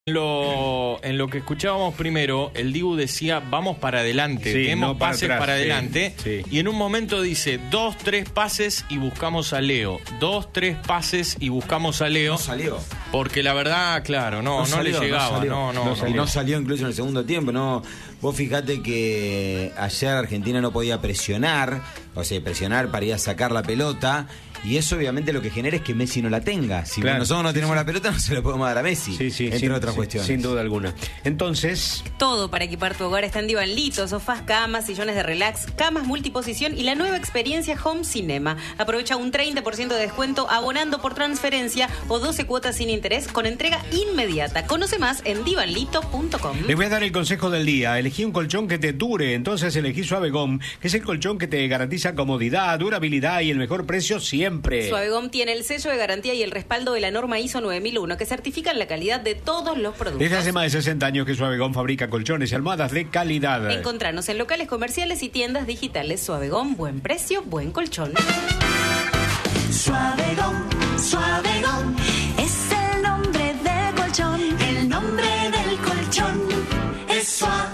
En lo que escuchábamos primero, el Dibu decía vamos para adelante, sí, demos no para pases atrás, para adelante, sí. Y en un momento dice 2, 3 pases y buscamos a Leo, 2, 3 pases y buscamos a Leo. No salió. Porque la verdad, claro, no le llegaba, no salió incluso en el segundo tiempo, no. Vos fijate que ayer Argentina no podía presionar para ir a sacar la pelota. Y eso obviamente lo que genera es que Messi no la tenga. Si claro, nosotros no tenemos la pelota, no se la podemos dar a Messi. Entre otras cuestiones. Sin duda alguna. Entonces, todo para equipar tu hogar está en Divan Lito: sofás, camas, sillones de relax, camas multiposición y la nueva experiencia Home Cinema. Aprovecha un 30% de descuento abonando por transferencia o 12 cuotas sin interés con entrega inmediata. Conoce más en divanlito.com. Les voy a dar el consejo del día. Elegí un colchón que te dure. Entonces elegí Suavegom, que es el colchón que te garantiza comodidad, durabilidad y el mejor precio siempre. Suavegom tiene el sello de garantía y el respaldo de la norma ISO 9001, que certifican la calidad de todos los productos. Desde hace más de 60 años que Suavegom fabrica colchones y almohadas de calidad. Encontranos en locales comerciales y tiendas digitales. Suavegom, buen precio, buen colchón. Suavegom, Suavegom, es el nombre de colchón. El nombre del colchón es Suavegom.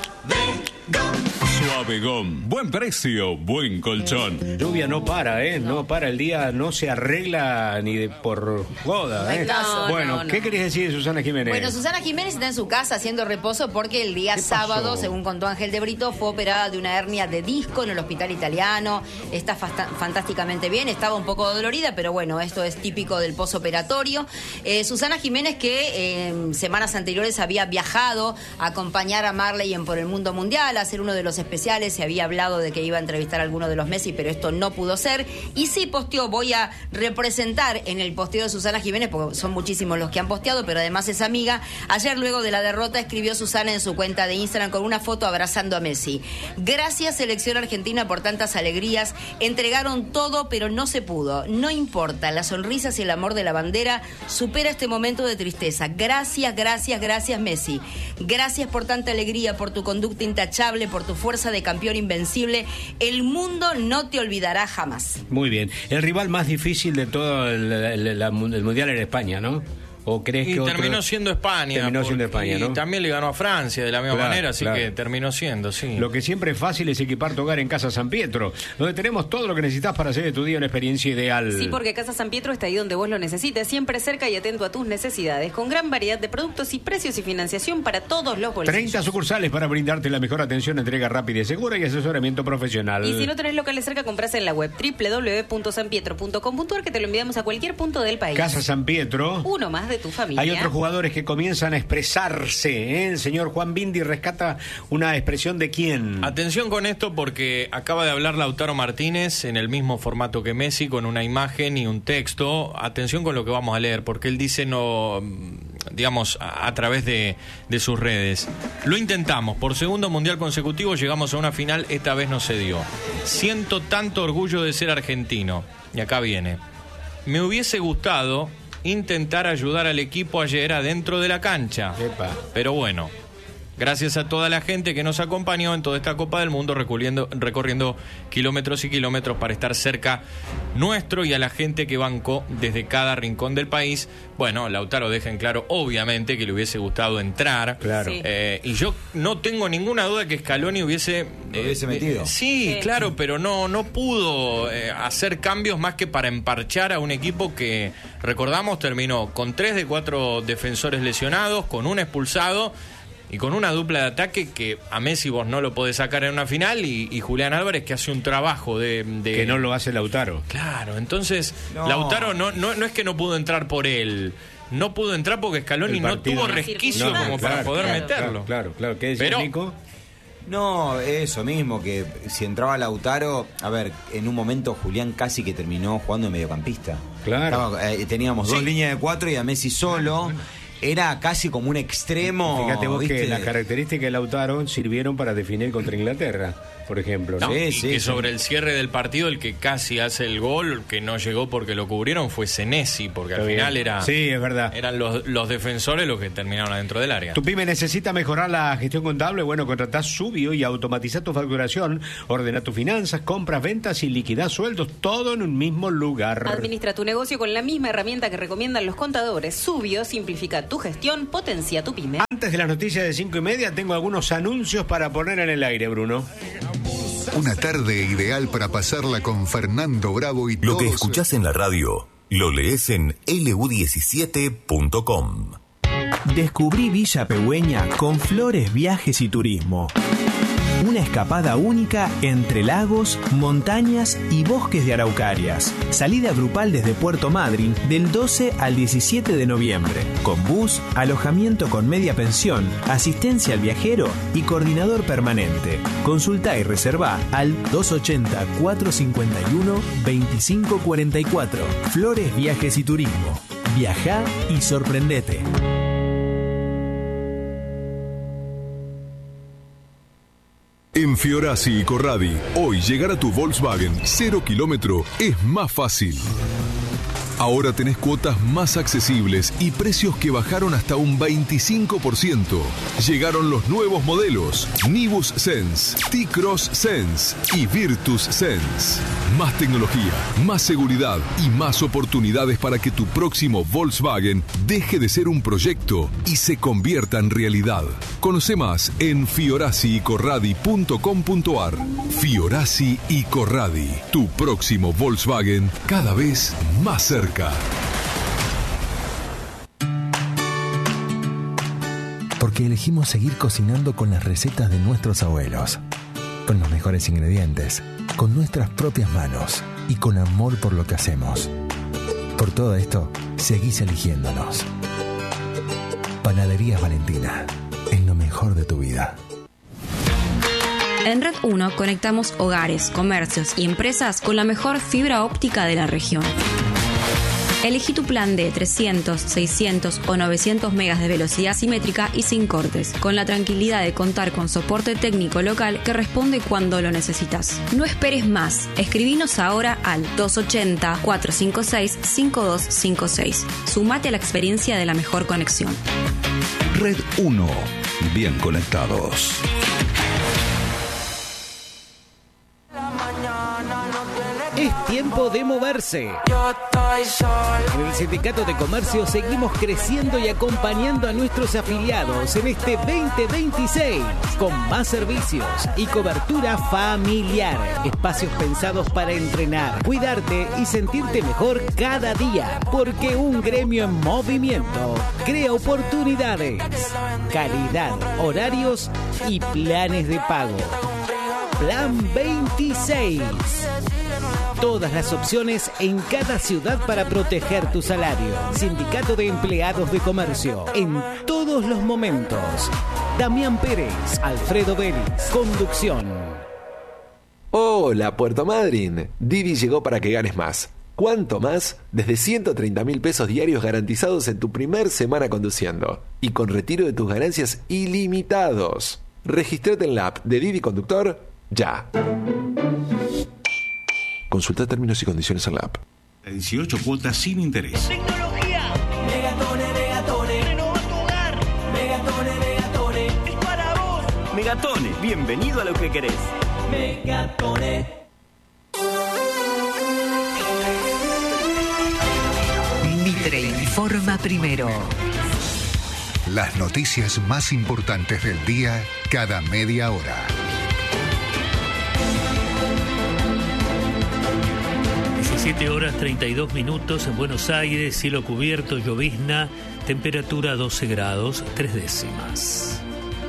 Suavegom, buen precio, buen colchón. Lluvia no para, no para, el día no se arregla ni por joda, Bueno, ¿qué querés decir, Susana Jiménez? Bueno, Susana Jiménez está en su casa haciendo reposo porque el día sábado, según contó Ángel de Brito, fue operada de una hernia de disco en el hospital italiano. Está fantásticamente bien, estaba un poco dolorida, pero bueno, esto es típico del posoperatorio. Susana Jiménez, que semanas anteriores había viajado a acompañar a Marley en Por el Mundo Mundial, a hacer uno de los especiales. Se había hablado de que iba a entrevistar a alguno de los Messi, pero esto no pudo ser. Y sí posteó, voy a representar en el posteo de Susana Jiménez, porque son muchísimos los que han posteado, pero además es amiga. Ayer, luego de la derrota, escribió Susana en su cuenta de Instagram con una foto abrazando a Messi. Gracias, selección argentina, por tantas alegrías. Entregaron todo, pero no se pudo. No importa, las sonrisas y el amor de la bandera supera este momento de tristeza. Gracias, gracias, gracias, Messi. Gracias por tanta alegría, por tu conducta intachable, por tu fuerza de campeón invencible. El mundo no te olvidará jamás. Muy bien. El rival más difícil de todo el Mundial era España, ¿no? ¿O crees que terminó siendo España? Terminó siendo España, ¿no? Y también le ganó a Francia de la misma manera, así que terminó siendo, sí. Lo que siempre es fácil es equipar tu hogar en Casa San Pietro, donde tenemos todo lo que necesitas para hacer de tu día una experiencia ideal. Sí, porque Casa San Pietro está ahí donde vos lo necesites, siempre cerca y atento a tus necesidades, con gran variedad de productos y precios y financiación para todos los bolsillos. 30 sucursales para brindarte la mejor atención, entrega rápida y segura y asesoramiento profesional. Y si no tenés locales cerca, comprás en la web www.sanpietro.com.ar, que te lo enviamos a cualquier punto del país. Casa San Pietro. Uno más de tu familia. Hay otros jugadores que comienzan a expresarse, El señor Juan Bindi rescata una expresión de quién. Atención con esto, porque acaba de hablar Lautaro Martínez en el mismo formato que Messi, con una imagen y un texto. Atención con lo que vamos a leer, porque él dice, a través de sus redes: lo intentamos, por segundo mundial consecutivo llegamos a una final, esta vez no se dio. Siento tanto orgullo de ser argentino. Y acá viene: me hubiese gustado intentar ayudar al equipo ayer adentro de la cancha. Pero bueno, gracias a toda la gente que nos acompañó en toda esta Copa del Mundo, recorriendo kilómetros y kilómetros para estar cerca nuestro, y a la gente que bancó desde cada rincón del país. Bueno, Lautaro deja en claro, obviamente, que le hubiese gustado entrar. Claro. Sí. Y yo no tengo ninguna duda que Scaloni hubiese metido. Sí, claro, pero no pudo hacer cambios más que para emparchar a un equipo que, recordamos, terminó con 3 de 4 defensores lesionados, con un expulsado y con una dupla de ataque que a Messi vos no lo podés sacar en una final, y Julián Álvarez, que hace un trabajo de... Que no lo hace Lautaro. Claro, entonces Lautaro no es que no pudo entrar por él. No pudo entrar porque Scaloni no tuvo resquicio para poder meterlo. Claro. ¿Qué decía Nico? No, eso mismo, que si entraba Lautaro, a ver, en un momento Julián casi que terminó jugando de mediocampista. Claro. Teníamos 2 líneas de 4 y a Messi solo. Era casi como un extremo. Fíjate vos, ¿viste? que las características de Lautaro sirvieron para definir contra Inglaterra. por ejemplo, ¿no? No, Sí, y sí, que sí. sobre el cierre del partido, el que casi hace el gol, que no llegó porque lo cubrieron, fue Senesi, porque al Está bien. final Sí, es verdad. eran los defensores los que terminaron adentro del área. Tu pyme necesita mejorar la gestión contable. Bueno, contratá Subio y automatiza tu facturación. Ordena tus finanzas, compras, ventas y liquidá sueldos, todo en un mismo lugar. Administra tu negocio con la misma herramienta que recomiendan los contadores. Subio simplifica tu gestión, potencia tu pyme. Antes de las noticias de 5:30 tengo algunos anuncios para poner en el aire, Bruno. Una tarde ideal para pasarla con Fernando Bravo y Lo todos. que escuchás en la radio, lo lees en lu17.com. Descubrí Villa Pehuen con Flores Viajes y Turismo. Una escapada única entre lagos, montañas y bosques de araucarias. Salida grupal desde Puerto Madryn del 12 al 17 de noviembre. Con bus, alojamiento con media pensión, asistencia al viajero y coordinador permanente. Consulta y reserva al 280-451-2544. Flores Viajes y Turismo. Viajá y sorprendete. En Fiorasi y Corradi, hoy llegar a tu Volkswagen 0 kilómetro es más fácil. Ahora tenés cuotas más accesibles y precios que bajaron hasta un 25%. Llegaron los nuevos modelos Nibus Sense, T-Cross Sense y Virtus Sense. Más tecnología, más seguridad y más oportunidades para que tu próximo Volkswagen deje de ser un proyecto y se convierta en realidad. Conoce más en fiorasiicorradi.com.ar. Fiorasi y Corradi, tu próximo Volkswagen cada vez más cerca. Porque elegimos seguir cocinando con las recetas de nuestros abuelos, con los mejores ingredientes, con nuestras propias manos y con amor por lo que hacemos. Por todo esto, seguís eligiéndonos. Panaderías Valentina, en lo mejor de tu vida. En Red 1 conectamos hogares, comercios y empresas con la mejor fibra óptica de la región. Elegí tu plan de 300, 600 o 900 megas de velocidad simétrica y sin cortes, con la tranquilidad de contar con soporte técnico local que responde cuando lo necesitas. No esperes más. Escribinos ahora al 280-456-5256. Sumate a la experiencia de la mejor conexión. Red 1. Bien conectados. Es tiempo de moverse. En el Sindicato de Comercio seguimos creciendo y acompañando a nuestros afiliados en este 2026 con más servicios y cobertura familiar. Espacios pensados para entrenar, cuidarte y sentirte mejor cada día. Porque un gremio en movimiento crea oportunidades, calidad, horarios y planes de pago. Plan 26. Todas las opciones en cada ciudad para proteger tu salario. Sindicato de Empleados de Comercio. En todos los momentos. Damián Pérez, Alfredo Vélez. Conducción. Hola, Puerto Madryn. Didi llegó para que ganes más. ¿Cuánto más? Desde 130.000 pesos diarios garantizados en tu primer semana conduciendo. Y con retiro de tus ganancias ilimitados. Regístrate en la app de Didi Conductor ya. Consulta términos y condiciones en la app. 18 cuotas sin interés. Tecnología. Megatone, Megatone. Renova tu hogar. Megatone, Megatone. Es para vos. Megatone, bienvenido a lo que querés. Megatone. Mitre informa primero. Las noticias más importantes del día cada media hora. 17 horas 32 minutos en Buenos Aires, cielo cubierto, llovizna, temperatura 12 grados, 3 décimas.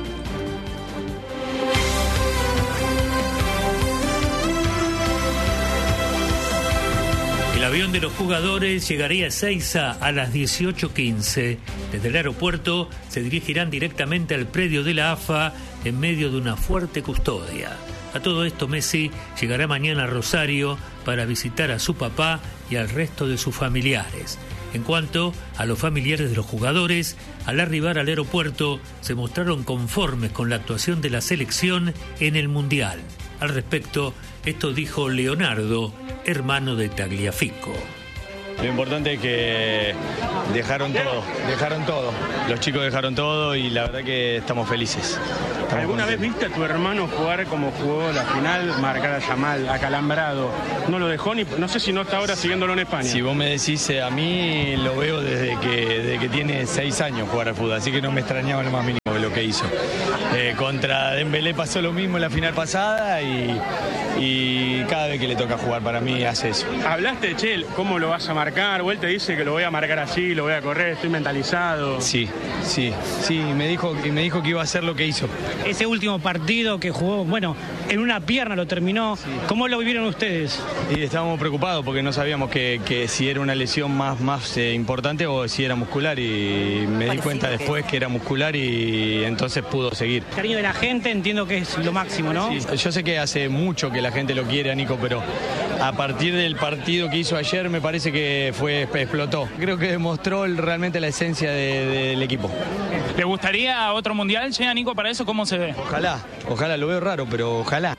El avión de los jugadores llegaría a Ezeiza a las 18:15. Desde el aeropuerto se dirigirán directamente al predio de la AFA en medio de una fuerte custodia. A todo esto, Messi llegará mañana a Rosario para visitar a su papá y al resto de sus familiares. En cuanto a los familiares de los jugadores, al arribar al aeropuerto se mostraron conformes con la actuación de la selección en el Mundial. Al respecto, esto dijo Leonardo, hermano de Tagliafico. Lo importante es que dejaron todo. Los chicos dejaron todo y la verdad que estamos felices. ¿Alguna vez viste a tu hermano jugar como jugó la final, marcar a Yamal, acalambrado? No lo dejó ni, no sé si no está ahora siguiéndolo en España. Si vos me decís, a mí lo veo desde que tiene 6 años jugar al fútbol, así que no me extrañaba lo más mínimo de lo que hizo. Contra Dembélé pasó lo mismo en la final pasada y cada vez que le toca jugar para mí hace eso. ¿Hablaste, Che, cómo lo vas a marcar? O él te dice que lo voy a marcar así, lo voy a correr, estoy mentalizado. Sí, me dijo que iba a hacer lo que hizo. Ese último partido que jugó, bueno, en una pierna lo terminó. Sí. ¿Cómo lo vivieron ustedes? Y estábamos preocupados porque no sabíamos que si era una lesión más importante o si era muscular, y me di cuenta después que era muscular y entonces pudo seguir. El cariño de la gente entiendo que es lo máximo, ¿no? Sí, yo sé que hace mucho que la gente lo quiere a Nico, pero a partir del partido que hizo ayer me parece que explotó. Creo que demostró realmente la esencia del equipo. ¿Le gustaría otro mundial, che, a Nico, para eso? ¿Cómo se ve? Ojalá, lo veo raro, pero ojalá.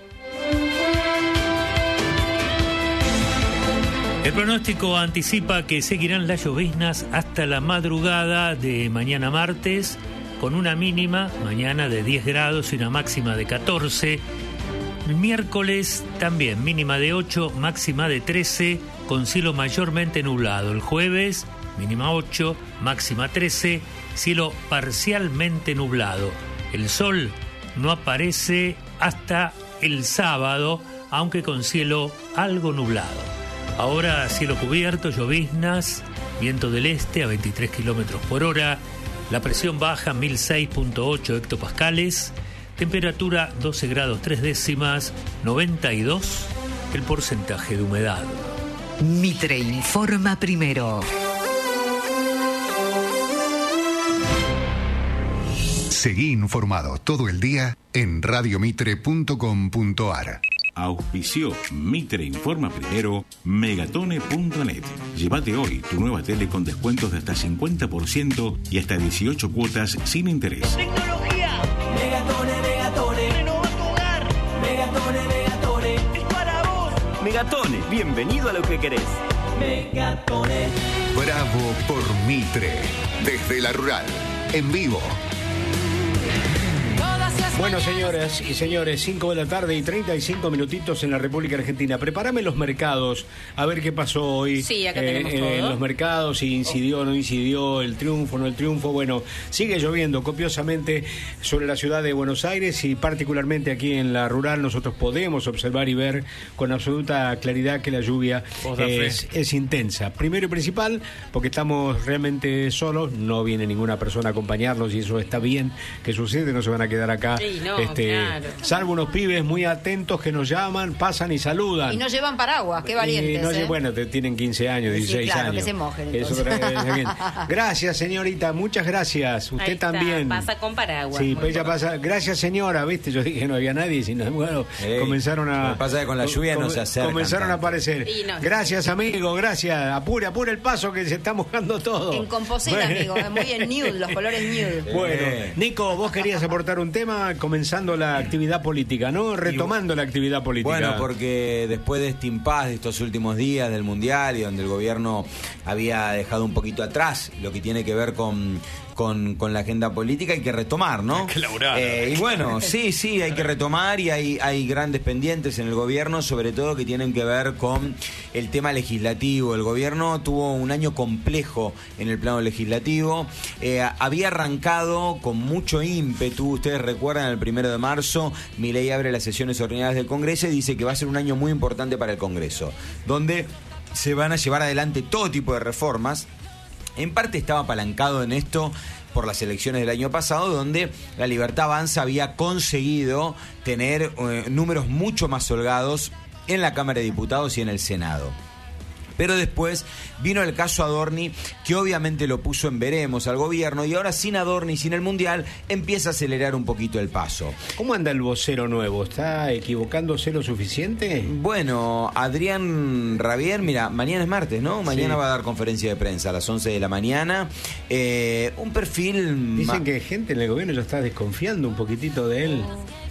El pronóstico anticipa que seguirán las lloviznas hasta la madrugada de mañana martes, con una mínima mañana de 10 grados y una máxima de 14. El miércoles también mínima de 8, máxima de 13, con cielo mayormente nublado. El jueves mínima 8, máxima 13, cielo parcialmente nublado. El sol no aparece hasta el sábado, aunque con cielo algo nublado. Ahora cielo cubierto, lloviznas, viento del este a 23 kilómetros por hora, la presión baja 1006.8 hectopascales, temperatura 12 grados 3 décimas, 92 el porcentaje de humedad. Mitre informa primero. Seguí informado todo el día en radiomitre.com.ar. Auspició Mitre Informa Primero, Megatone.net. Llévate hoy tu nueva tele con descuentos de hasta 50% y hasta 18 cuotas sin interés. Tecnología. Megatone. Renova tu hogar. Megatone. Es para vos. Megatone, bienvenido a lo que querés. Megatone. Bravo por Mitre. Desde la Rural. En vivo. Bueno, señoras y señores, 5 de la tarde y 35 minutitos en la República Argentina. Prepárame los mercados, a ver qué pasó hoy. Sí, acá tenemos todo. En los mercados, si incidió o no incidió, el triunfo o no el triunfo. Bueno, sigue lloviendo copiosamente sobre la ciudad de Buenos Aires y particularmente aquí en la Rural nosotros podemos observar y ver con absoluta claridad que la lluvia es intensa. Primero y principal, porque estamos realmente solos, no viene ninguna persona a acompañarnos y eso está bien que sucede, no se van a quedar acá. Sí, no, claro. Salvo unos pibes muy atentos que nos llaman, pasan y saludan. Y no llevan paraguas, qué valientes. Bueno, tienen 15 años, 16 claro, años. Que se mojen. Gracias, señorita, muchas gracias. Usted también. Pasa con paraguas. Sí, pues ella pasa. Gracias, señora, viste, yo dije que no había nadie, sino bueno, comenzaron a. Lo que pasa es que con la lluvia no se acercan. Comenzaron a aparecer. Gracias, amigo, gracias. Apure el paso que se está mojando todo. En composera, amigo, muy en nude, los colores nude. Bueno, Nico, vos querías aportar un tema comenzando la actividad política, ¿no? Retomando la actividad política. Bueno, porque después de este impasse de estos últimos días del Mundial y donde el gobierno había dejado un poquito atrás lo que tiene que ver con la agenda política, hay que retomar, ¿no? Y bueno, sí, hay que retomar y hay grandes pendientes en el gobierno, sobre todo que tienen que ver con el tema legislativo. El gobierno tuvo un año complejo en el plano legislativo. Había arrancado con mucho ímpetu, ustedes recuerdan, el 1 de marzo, Milei abre las sesiones ordinarias del Congreso y dice que va a ser un año muy importante para el Congreso, donde se van a llevar adelante todo tipo de reformas. En parte estaba apalancado en esto por las elecciones del año pasado, donde la Libertad Avanza había conseguido tener números mucho más holgados en la Cámara de Diputados y en el Senado. Pero después vino el caso Adorni, que obviamente lo puso en veremos al gobierno, y ahora sin Adorni, sin el Mundial, empieza a acelerar un poquito el paso. ¿Cómo anda el vocero nuevo? ¿Está equivocándose lo suficiente? Bueno, Adrián Rabier, mira, mañana es martes, ¿no? Mañana va a dar conferencia de prensa a las 11 de la mañana. Un perfil... Dicen que gente en el gobierno ya está desconfiando un poquitito de él.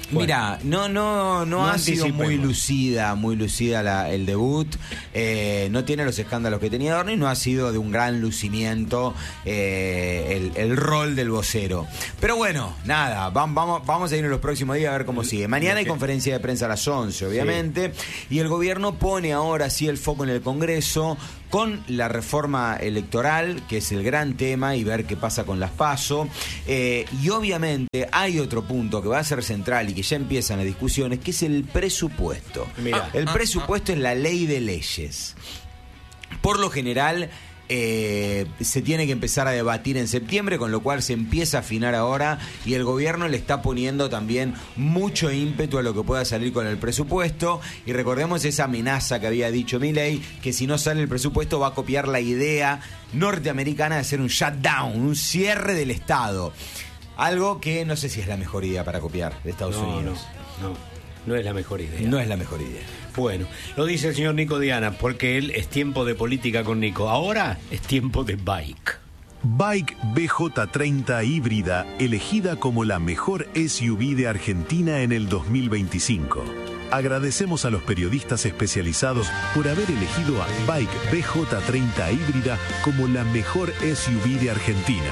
Mira, no ha sido muy lucida el debut. No tiene los escándalos que tenía Dorni, no ha sido de un gran lucimiento el rol del vocero. Pero bueno, nada, vamos a ir en los próximos días a ver cómo sigue. Mañana hay conferencia de prensa a las 11, obviamente, y el gobierno pone ahora sí el foco en el Congreso con la reforma electoral, que es el gran tema, y ver qué pasa con las PASO. Y obviamente hay otro punto que va a ser central y que ya empiezan las discusiones, que es el presupuesto. El presupuesto es la ley de leyes. Por lo general se tiene que empezar a debatir en septiembre, con lo cual se empieza a afinar ahora, y el gobierno le está poniendo también mucho ímpetu a lo que pueda salir con el presupuesto. Y recordemos esa amenaza que había dicho Milei, que si no sale el presupuesto va a copiar la idea norteamericana de hacer un shutdown, un cierre del Estado. Algo que no sé si es la mejor idea para copiar de Estados Unidos. No es la mejor idea. No es la mejor idea. Bueno, lo dice el señor Nico Diana, porque él es tiempo de política con Nico. Ahora es tiempo de Bike. Bike BJ30 híbrida, elegida como la mejor SUV de Argentina en el 2025. Agradecemos a los periodistas especializados por haber elegido a Bike BJ30 híbrida como la mejor SUV de Argentina.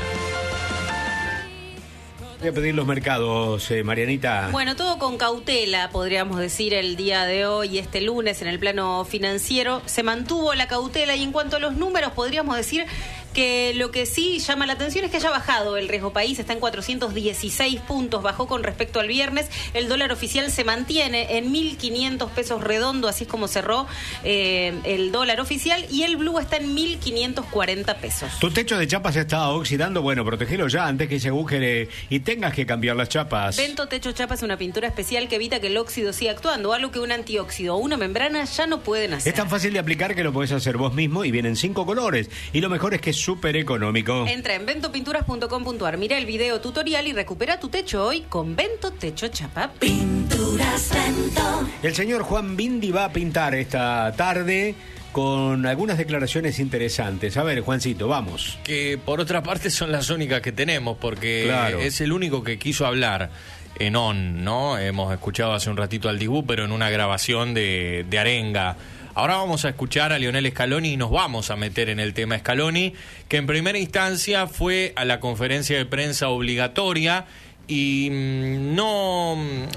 Voy a pedir los mercados, Marianita. Bueno, todo con cautela, podríamos decir, el día de hoy, este lunes, en el plano financiero. Se mantuvo la cautela, y en cuanto a los números, podríamos decir que lo que sí llama la atención es que haya bajado el riesgo país, está en 416 puntos, bajó con respecto al viernes. El dólar oficial se mantiene en 1.500 pesos redondo, así es como cerró el dólar oficial, y el blue está en 1.540 pesos. Tu techo de chapas se está oxidando, bueno, protegelo ya antes que se agujere y tengas que cambiar las chapas. Vento Techo Chapa es una pintura especial que evita que el óxido siga actuando, algo que un antióxido o una membrana ya no pueden hacer. Es tan fácil de aplicar que lo podés hacer vos mismo, y vienen 5 colores, y lo mejor es que es súper económico. Entra en ventopinturas.com.ar, mira el video tutorial y recupera tu techo hoy con Vento Techo Chapa. Pinturas Vento. El señor Juan Bindi va a pintar esta tarde con algunas declaraciones interesantes. A ver, Juancito, vamos. Que por otra parte son las únicas que tenemos, porque claro, es el único que quiso hablar en ON, ¿no? Hemos escuchado hace un ratito al Dibu, pero en una grabación de Arenga. Ahora vamos a escuchar a Lionel Scaloni y nos vamos a meter en el tema Scaloni, que en primera instancia fue a la conferencia de prensa obligatoria y no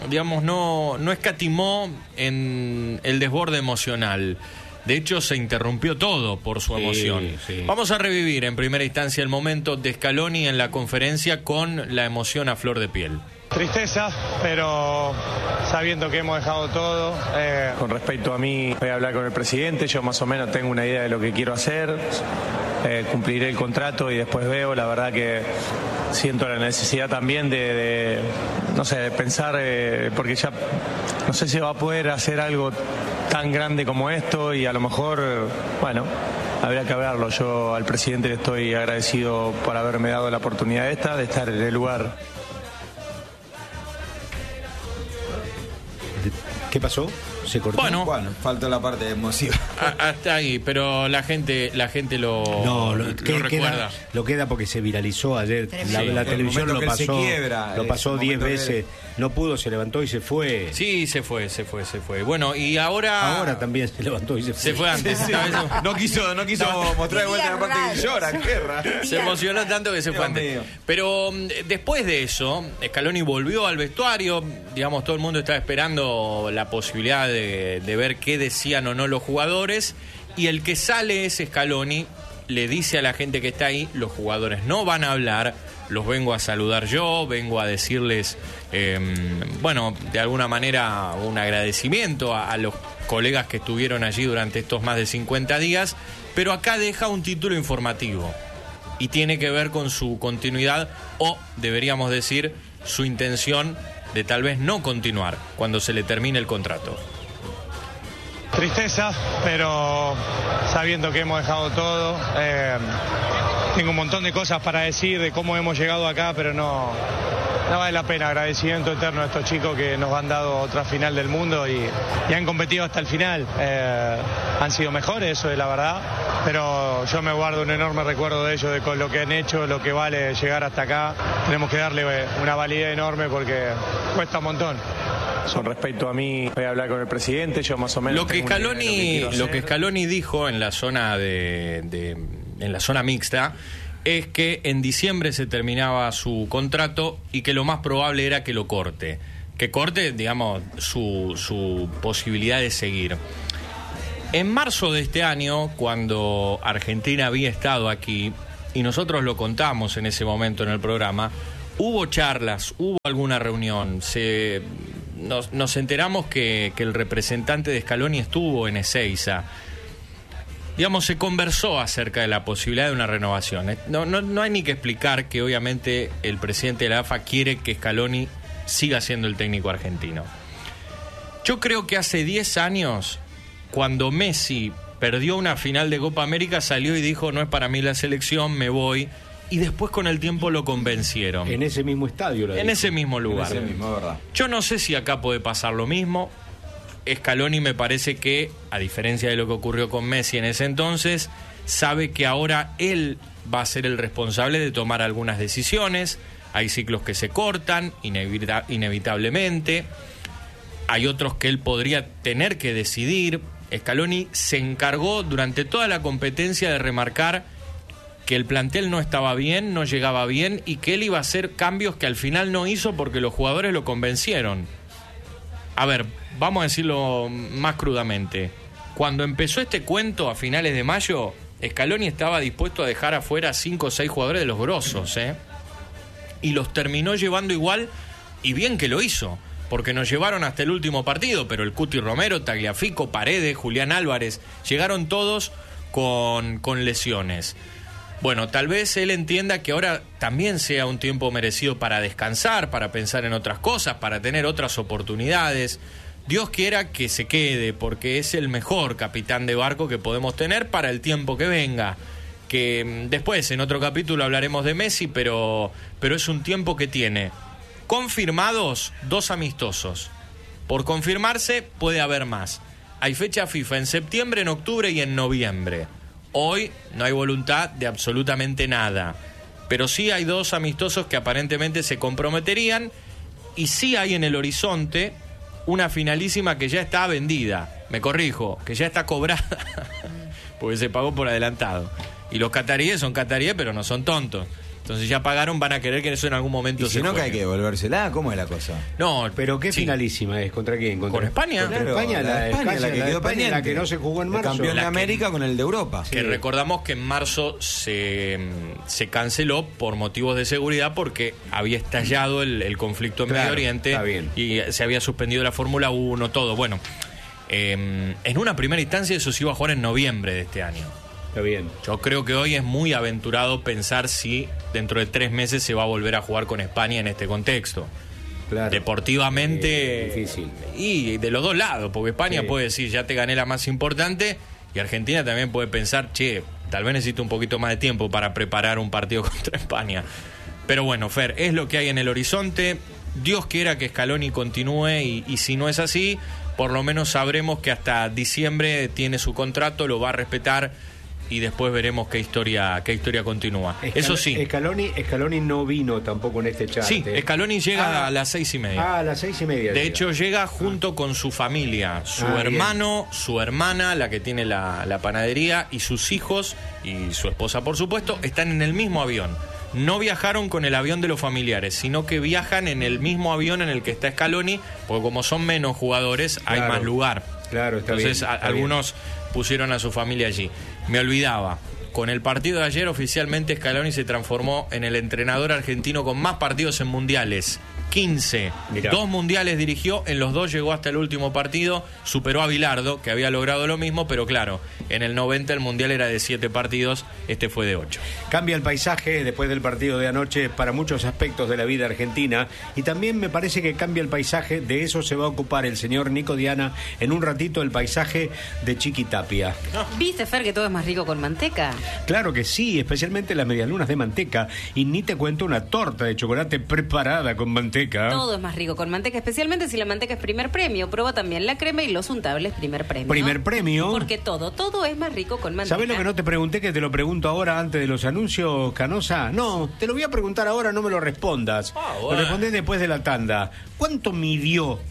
escatimó en el desborde emocional. De hecho, se interrumpió todo por su emoción. Sí. Vamos a revivir en primera instancia el momento de Scaloni en la conferencia con la emoción a flor de piel. Tristeza, pero sabiendo que hemos dejado todo. Con respecto a mí, voy a hablar con el presidente, yo más o menos tengo una idea de lo que quiero hacer, cumpliré el contrato y después veo. La verdad que siento la necesidad también de pensar, porque ya no sé si va a poder hacer algo tan grande como esto, y a lo mejor, bueno, habría que hablarlo. Yo al presidente le estoy agradecido por haberme dado la oportunidad de estar en el lugar. ¿Qué pasó? ¿Se cortó? Bueno, falta la parte emotiva. Hasta ahí, pero la gente lo recuerda. Lo queda porque se viralizó ayer. La televisión lo pasó 10 veces. No pudo, se levantó y se fue. Sí, se fue. Bueno, y ahora también se levantó y se fue. Se fue antes. Sí. No quiso mostrar de vuelta la parte que llora. Se emocionó tanto que se fue antes. Pero después de eso, Scaloni volvió al vestuario. Digamos, todo el mundo estaba esperando la posibilidad de ver qué decían o no los jugadores. Y el que sale es Scaloni. Le dice a la gente que está ahí: los jugadores no van a hablar, los vengo a saludar yo, vengo a decirles, de alguna manera un agradecimiento a los colegas que estuvieron allí durante estos más de 50 días, pero acá deja un título informativo y tiene que ver con su continuidad, o deberíamos decir, su intención de tal vez no continuar cuando se le termine el contrato. Tristeza, pero sabiendo que hemos dejado todo. Tengo un montón de cosas para decir de cómo hemos llegado acá, pero no vale la pena. Agradecimiento eterno a estos chicos que nos han dado otra final del mundo y han competido hasta el final. Han sido mejores, eso es la verdad, pero yo me guardo un enorme recuerdo de ellos, de con lo que han hecho, lo que vale llegar hasta acá. Tenemos que darle una validez enorme porque cuesta un montón. Con respecto a mí, voy a hablar con el presidente, yo más o menos... Lo que Scaloni dijo en la zona en la zona mixta es que en diciembre se terminaba su contrato y que lo más probable era que lo corte. Que corte, digamos, su posibilidad de seguir. En marzo de este año, cuando Argentina había estado aquí, y nosotros lo contamos en ese momento en el programa, hubo charlas, hubo alguna reunión, nos enteramos que el representante de Scaloni estuvo en Ezeiza. Digamos, se conversó acerca de la posibilidad de una renovación. No hay ni que explicar que obviamente el presidente de la AFA quiere que Scaloni siga siendo el técnico argentino. Yo creo que hace 10 años, cuando Messi perdió una final de Copa América, salió y dijo, no es para mí la selección, me voy. Y después con el tiempo lo convencieron. En ese mismo estadio. En ese mismo lugar. En ese mismo, ¿verdad? Yo no sé si acá puede pasar lo mismo. Scaloni me parece que, a diferencia de lo que ocurrió con Messi en ese entonces, sabe que ahora él va a ser el responsable de tomar algunas decisiones. Hay ciclos que se cortan, inevitablemente. Hay otros que él podría tener que decidir. Scaloni se encargó durante toda la competencia de remarcar que el plantel no estaba bien, no llegaba bien y que él iba a hacer cambios que al final no hizo porque los jugadores lo convencieron. A ver, vamos a decirlo más crudamente. Cuando empezó este cuento a finales de mayo, Scaloni estaba dispuesto a dejar afuera 5 o 6 jugadores de los grosos, y los terminó llevando igual, y bien que lo hizo, porque nos llevaron hasta el último partido, pero el Cuti Romero, Tagliafico, Paredes, Julián Álvarez, llegaron todos con lesiones. Bueno, tal vez él entienda que ahora también sea un tiempo merecido para descansar, para pensar en otras cosas, para tener otras oportunidades. Dios quiera que se quede, porque es el mejor capitán de barco que podemos tener para el tiempo que venga. Que después, en otro capítulo, hablaremos de Messi, pero es un tiempo que tiene confirmados 2 amistosos. Por confirmarse, puede haber más. Hay fecha FIFA en septiembre, en octubre y en noviembre. Hoy no hay voluntad de absolutamente nada, pero sí hay 2 amistosos que aparentemente se comprometerían, y sí hay en el horizonte una finalísima que ya está vendida. Me corrijo, que ya está cobrada porque se pagó por adelantado. Y los cataríes son cataríes, pero no son tontos. Entonces ya pagaron, van a querer que eso en algún momento se juegue. ¿Y si no, que hay que devolvérsela? ¿Cómo es la cosa? No, pero ¿qué finalísima es? ¿Contra quién? ¿Con España? Contra España, la que quedó pendiente. La que no se jugó en marzo. El campeón de América con el de Europa. Que recordamos que en marzo se canceló por motivos de seguridad, porque había estallado el conflicto en Medio Oriente y se había suspendido la Fórmula 1, todo. Bueno, en una primera instancia eso se iba a jugar en noviembre de este año. Está bien. Yo creo que hoy es muy aventurado pensar si dentro de 3 meses se va a volver a jugar con España en este contexto. Claro. Deportivamente difícil. Y de los dos lados, porque España puede decir, ya te gané la más importante, y Argentina también puede pensar, tal vez necesito un poquito más de tiempo para preparar un partido contra España. Pero bueno, Fer, es lo que hay en el horizonte. Dios quiera que Scaloni continúe, y si no es así, por lo menos sabremos que hasta diciembre tiene su contrato, lo va a respetar, y después veremos qué historia continúa. Eso sí. Scaloni no vino tampoco en este chat. Sí, Scaloni llega a las 6:30. A las 6:30. De hecho, llega junto con su familia, su hermano, su hermana, la que tiene la panadería, y sus hijos, y su esposa, por supuesto, están en el mismo avión. No viajaron con el avión de los familiares, sino que viajan en el mismo avión en el que está Scaloni, porque como son menos jugadores, hay más lugar. Claro, está bien. Entonces, algunos pusieron a su familia allí. Me olvidaba, con el partido de ayer oficialmente Scaloni se transformó en el entrenador argentino con más partidos en mundiales. 15. Mirá. 2 mundiales dirigió, en los 2 llegó hasta el último partido, superó a Bilardo, que había logrado lo mismo, pero claro, en el 90 el mundial era de 7 partidos, este fue de 8. Cambia el paisaje después del partido de anoche para muchos aspectos de la vida argentina, y también me parece que cambia el paisaje, de eso se va a ocupar el señor Nico Diana en un ratito, el paisaje de Chiquitapia. ¿Viste, Fer, que todo es más rico con manteca? Claro que sí, especialmente las medialunas de manteca, y ni te cuento una torta de chocolate preparada con manteca. Todo es más rico con manteca, especialmente si la manteca es primer premio. Prueba también la crema y los untables primer premio. ¿Primer premio? Porque todo es más rico con manteca. ¿Sabés lo que no te pregunté, que te lo pregunto ahora antes de los anuncios, Canosa? No, te lo voy a preguntar ahora, no me lo respondas. Lo respondés después de la tanda. ¿Cuánto midió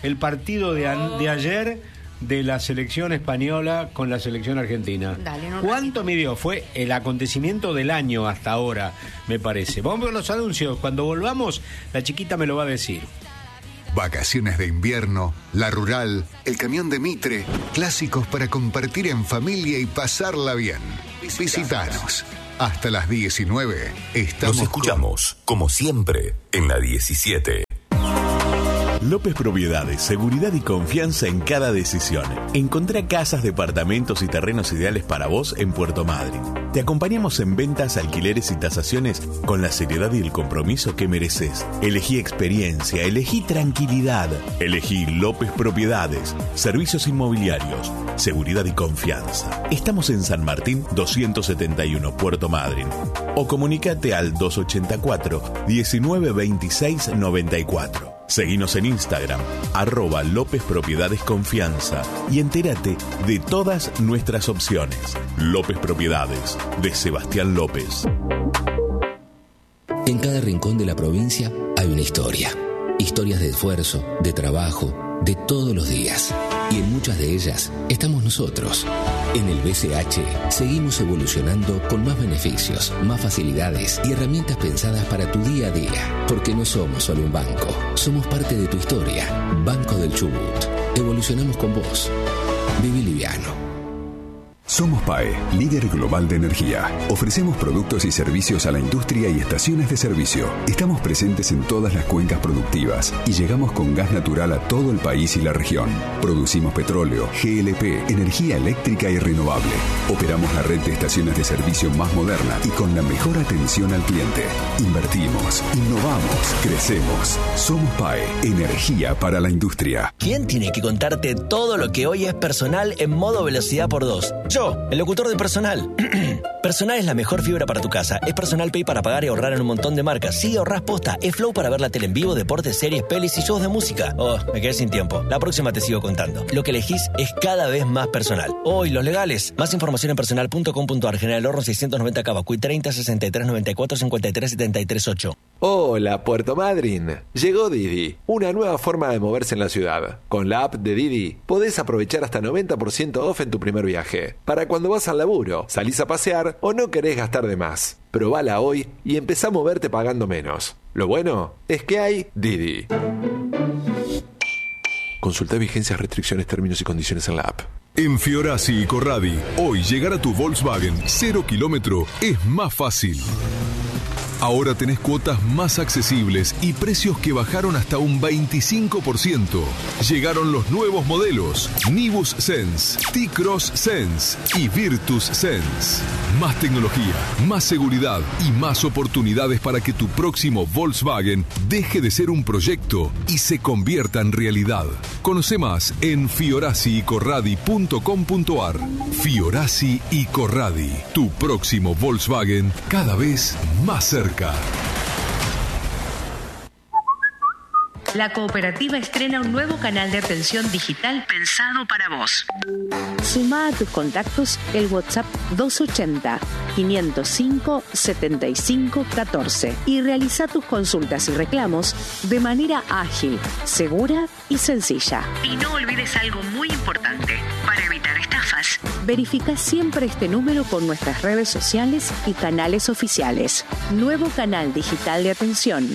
el partido de ayer de la selección española con la selección argentina. Dale, ¿Cuánto midió? Fue el acontecimiento del año hasta ahora, me parece. Vamos a ver los anuncios. Cuando volvamos, la chiquita me lo va a decir. Vacaciones de invierno, La Rural, el camión de Mitre, clásicos para compartir en familia y pasarla bien. Visítanos. Hasta las 19 estamos. Nos escuchamos, como siempre, en la 17. López Propiedades, seguridad y confianza en cada decisión. Encontrá casas, departamentos y terrenos ideales para vos en Puerto Madryn. Te acompañamos en ventas, alquileres y tasaciones con la seriedad y el compromiso que mereces. Elegí experiencia, elegí tranquilidad. Elegí López Propiedades, servicios inmobiliarios, seguridad y confianza. Estamos en San Martín 271, Puerto Madryn. O comunicate al 284 1926 94. Seguinos en Instagram, @López Propiedades Confianza, y entérate de todas nuestras opciones. López Propiedades, de Sebastián López. En cada rincón de la provincia hay una historia. Historias de esfuerzo, de trabajo, de todos los días. Y en muchas de ellas estamos nosotros. En el BCH seguimos evolucionando con más beneficios, más facilidades y herramientas pensadas para tu día a día. Porque no somos solo un banco, somos parte de tu historia. Banco del Chubut. Evolucionamos con vos. Viví liviano. Somos PAE, líder global de energía. Ofrecemos productos y servicios a la industria y estaciones de servicio. Estamos presentes en todas las cuencas productivas y llegamos con gas natural a todo el país y la región. Producimos petróleo, GLP, energía eléctrica y renovable. Operamos la red de estaciones de servicio más moderna y con la mejor atención al cliente. Invertimos, innovamos, crecemos. Somos PAE, energía para la industria. ¿Quién tiene que contarte todo lo que hoy es personal en modo velocidad por 2? Yo, el locutor de Personal. Personal es la mejor fibra para tu casa. Es Personal Pay para pagar y ahorrar en un montón de marcas. Sí, ahorrás posta. Es Flow para ver la tele en vivo, deportes, series, pelis y shows de música. Oh, me quedé sin tiempo. La próxima te sigo contando. Lo que elegís es cada vez más personal. Oh, y los legales. Más información en personal.com.ar. General Horno 690 Cavacuy 30 63 94 53 73 8. Hola, Puerto Madryn. Llegó Didi, una nueva forma de moverse en la ciudad. Con la app de Didi podés aprovechar hasta 90% off en tu primer viaje. Para cuando vas al laburo, salís a pasear o no querés gastar de más. Probala hoy y empezá a moverte pagando menos. Lo bueno es que hay Didi. Consulta vigencias, restricciones, términos y condiciones en la app. En Fiorasi y Corradi, hoy llegar a tu Volkswagen 0 kilómetro es más fácil. Ahora tenés cuotas más accesibles y precios que bajaron hasta un 25%. Llegaron los nuevos modelos Nibus Sense, T-Cross Sense y Virtus Sense. Más tecnología, más seguridad y más oportunidades para que tu próximo Volkswagen deje de ser un proyecto y se convierta en realidad. Conoce más en fiorasiicorradi.com.ar. Fiorasi y Corradi, tu próximo Volkswagen cada vez más cerca. La cooperativa estrena un nuevo canal de atención digital pensado para vos. Suma a tus contactos el WhatsApp 280-505-7514 y realiza tus consultas y reclamos de manera ágil, segura y sencilla. Y no olvides algo muy importante para evitar estafas. Verifica siempre este número con nuestras redes sociales y canales oficiales. Nuevo canal digital de atención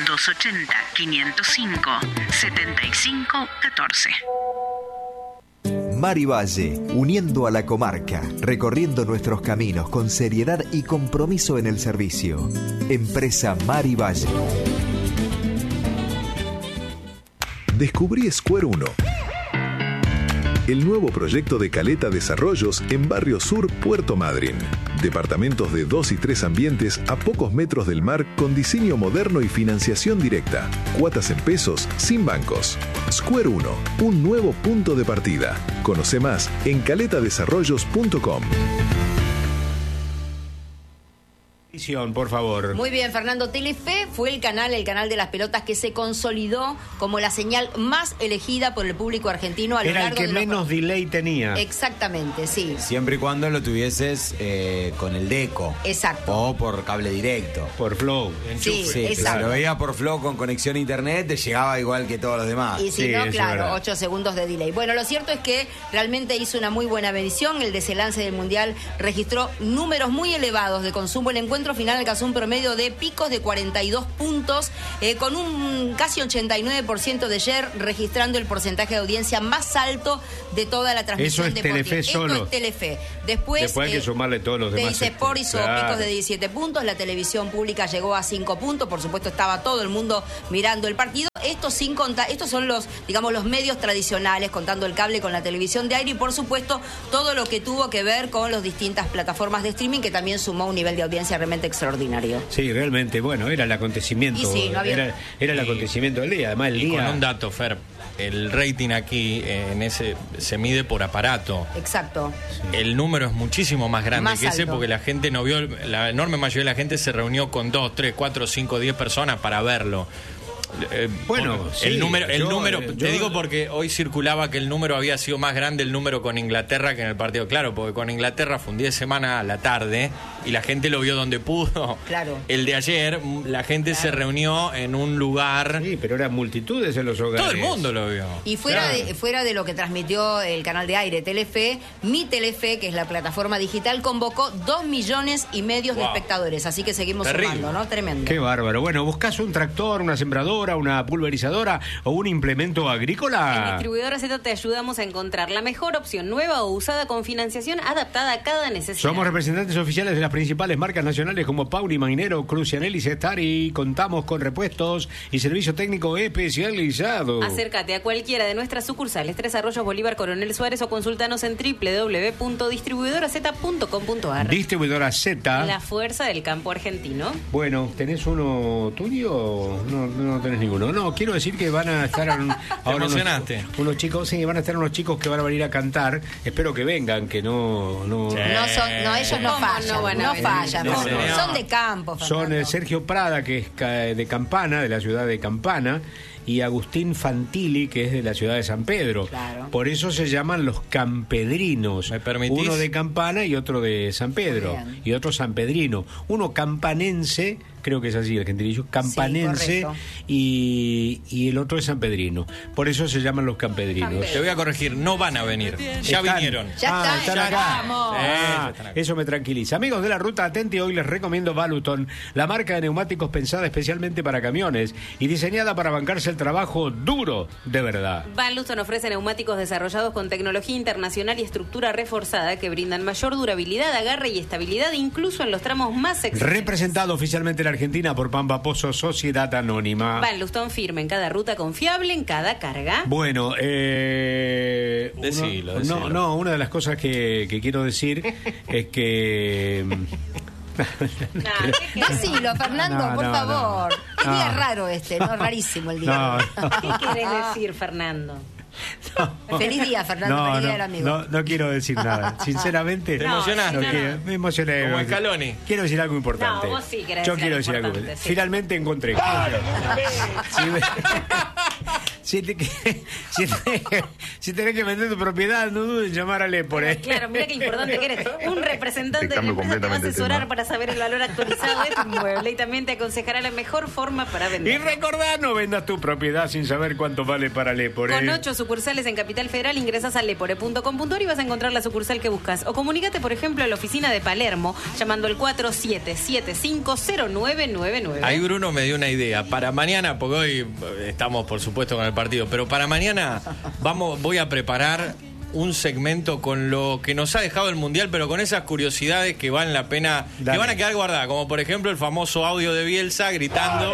280-505-7514. Mari Valle, uniendo a la comarca, recorriendo nuestros caminos con seriedad y compromiso en el servicio. Empresa Mari Valle. Descubrí Square 1. El nuevo proyecto de Caleta Desarrollos en Barrio Sur, Puerto Madryn. Departamentos de 2 y 3 ambientes a pocos metros del mar con diseño moderno y financiación directa. Cuotas en pesos, sin bancos. Square 1, un nuevo punto de partida. Conoce más en caletadesarrollos.com. Cablevisión, por favor. Muy bien, Fernando. Telefe fue el canal de las pelotas que se consolidó como la señal más elegida por el público argentino a lo Era el largo que de menos delay tenía. Exactamente, sí. Siempre y cuando lo tuvieses con el deco. Exacto. O por cable directo. Por Flow. Sí, Si exacto. lo veía por Flow con conexión a internet, te llegaba igual que todos los demás. Y si no, claro, 8 segundos de delay. Bueno, lo cierto es que realmente hizo una muy buena medición. El desenlace del Mundial registró números muy elevados de consumo. El encuentro final alcanzó un promedio de picos de 42 puntos, con un casi 89% de share, registrando el porcentaje de audiencia más alto de toda la transmisión Eso es deportiva. Telefe solo. Esto es Telefe. Después hay que sumarle todos los demás. Teis Sport hizo picos de 17 puntos, la televisión pública llegó a 5 puntos, por supuesto estaba todo el mundo mirando el partido. Estos son los, digamos, los medios tradicionales, contando el cable con la televisión de aire y por supuesto todo lo que tuvo que ver con las distintas plataformas de streaming, que también sumó un nivel de audiencia realmente extraordinario. Sí, realmente, bueno, era el acontecimiento. Y sí, no había... era el acontecimiento del día, además el día. Con un dato, Fer, el rating aquí se mide por aparato. Exacto. El número es muchísimo más grande Más que ese alto. porque la gente no vio, la enorme mayoría de la gente se reunió con 2, 3, 4, 5, 10 personas para verlo. Bueno, el sí, número, yo- te digo porque hoy circulaba que el número había sido más grande el número con Inglaterra que en el partido. Claro, porque con Inglaterra fue un día de semana a la tarde y la gente lo vio donde pudo. Claro. El de ayer, la gente se reunió en un lugar. Sí, pero eran multitudes en los hogares. Todo el mundo lo vio. Y fuera de lo que transmitió el canal de aire Telefe, Mi Telefe, que es la plataforma digital, convocó 2,5 millones de Wow. espectadores. Así que seguimos Terrible. sumando, ¿no? Tremendo. Qué bárbaro. Bueno, ¿buscas un tractor, una sembradora, una pulverizadora o un implemento En agrícola? Distribuidora Z te ayudamos a encontrar la mejor opción, nueva o usada, con financiación adaptada a cada necesidad. Somos representantes oficiales de las principales marcas nacionales como Pauni, Magnero, Crucianel y Cestari. Contamos con repuestos y servicio técnico especializado. Acércate a cualquiera de nuestras sucursales, 3 Arroyos, Bolívar, Coronel Suárez, o consultanos en www.distribuidoraz.com.ar. Distribuidora Z. La fuerza del campo argentino. Bueno, ¿tenés uno tuyo? No tenés ninguno. No, quiero decir que van a estar ahora emocionaste. unos chicos, sí, van a estar unos chicos que van a venir a cantar. Espero que vengan, que no. No, ellos no fallan, no van a no venir? fallan. No, no. Son de campo, Son Fernando. Sergio Prada, que es de Campana, de la ciudad de Campana, y Agustín Fantilli, que es de la ciudad de San Pedro. Claro. Por eso se llaman los campedrinos. ¿Me permitís? Uno de Campana y otro de San Pedro. Bien. Y otro sanpedrino. Uno campanense, creo que es así el gentilillo, campanense, correcto. y el otro es sanpedrino. Por eso se llaman los campedrinos. Te voy a corregir, no van a venir. Ya Están. vinieron. Ya están ya acá. estamos. Ah, eso me tranquiliza. Amigos de la ruta, atente, hoy les recomiendo Valuton, la marca de neumáticos pensada especialmente para camiones y diseñada para bancarse el trabajo duro de verdad. Van Luston ofrece neumáticos desarrollados con tecnología internacional y estructura reforzada que brindan mayor durabilidad, agarre y estabilidad, incluso en los tramos más exigentes. Representado oficialmente en la Argentina por Pampa Pozo Sociedad Anónima. Van Luston firme en cada ruta, confiable en cada carga. Bueno, Decilo. una de las cosas que quiero decir es que... Decilo, Fernando, No, por no, favor. no. Qué día No. raro ¿no? Rarísimo el día. No, ¿Qué querés decir, Fernando? Feliz día, Fernando, feliz día del amigo. no quiero decir nada. Sinceramente, ¿Te emocionaste? me emocioné. Como Scaloni. Quiero decir algo importante. No, vos sí querés Yo decir quiero algo decir algo importante, importante. sí. Finalmente encontré. Si tenés que vender tu propiedad, no dudes en llamar a Lepore. Claro, mira qué importante que eres. Un representante de la empresa te va a asesorar para saber el valor actualizado de tu inmueble y también te aconsejará la mejor forma para Y vender. recordá, no vendas tu propiedad sin saber cuánto vale para Lepore. Con 8 sucursales en Capital Federal, ingresas a lepore.com.ar y vas a encontrar la sucursal que buscas. O comunícate, por ejemplo, a la oficina de Palermo, llamando al 47750999. Ahí Bruno me dio una idea. Para mañana, porque hoy estamos, por supuesto, con el partido, pero para mañana voy a preparar un segmento con lo que nos ha dejado el Mundial, pero con esas curiosidades que valen la pena, Dale. que van a quedar guardadas, como por ejemplo el famoso audio de Bielsa gritando.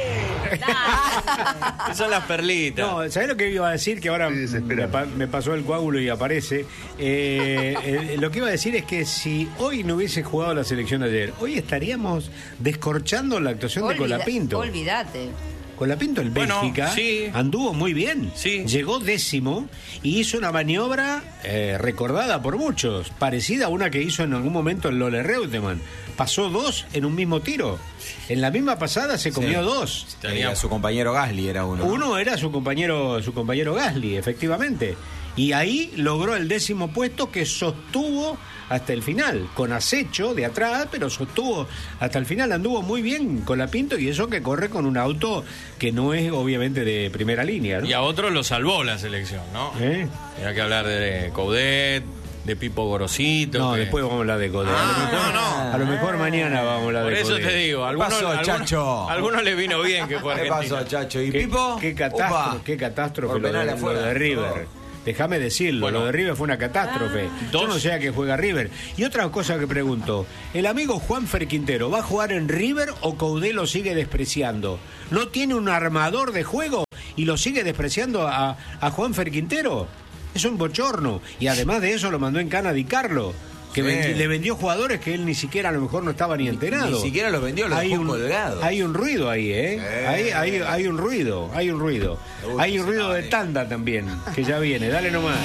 Son las perlitas. No, ¿sabés lo que iba a decir? Que ahora me pasó el coágulo y aparece. Lo que iba a decir es que si hoy no hubiese jugado la selección ayer, hoy estaríamos descorchando la actuación de Colapinto. Olvídate. Colapinto en Bélgica anduvo muy bien. Llegó 10º y hizo una maniobra recordada por muchos, parecida a una que hizo en algún momento el Lola Reutemann. Pasó 2 en un mismo tiro. En la misma pasada se comió 2. Tenía su compañero Gasly, era uno. Uno era su compañero Gasly, efectivamente. Y ahí logró el 10º puesto que sostuvo hasta el final, con acecho de atrás, pero sostuvo hasta el final. Anduvo muy bien Colapinto, y eso que corre con un auto que no es obviamente de primera línea, ¿no? Y a otros lo salvó la selección, ¿no? Hay que hablar de Coudet, de Pipo Gorosito. No, después vamos a hablar de Coudet. A lo mejor mañana vamos a hablar de Coudet. Por eso te digo, algunos le vino bien que fue Argentina. ¿Qué pasó, Chacho? ¿Y Pipo? Qué catástrofe lo de River. Déjame decirlo, lo de River fue una catástrofe. Yo no sé a qué juega River. Y otra cosa que pregunto, ¿el amigo Juanfer Quintero va a jugar en River o Coudet lo sigue despreciando? ¿No tiene un armador de juego y lo sigue despreciando a Juanfer Quintero? Es un bochorno. Y además de eso lo mandó en cana a Di Carlo, que le vendió jugadores que él ni siquiera a lo mejor no estaba ni enterado. Ni siquiera los vendió, los dejó colgados. Hay un ruido ahí, hay un ruido. Hay un ruido de tanda también, que ya viene. Dale nomás.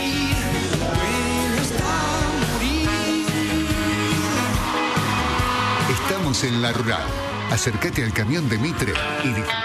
Estamos en La Rural. Acércate al camión de Mitre y disfruta.